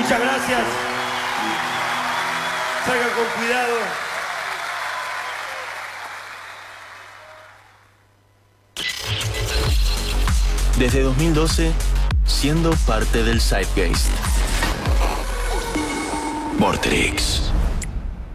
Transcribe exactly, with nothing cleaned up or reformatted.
Muchas gracias. Salgan con cuidado. Desde dos mil doce, siendo parte del Zeitgeist. Vortrix.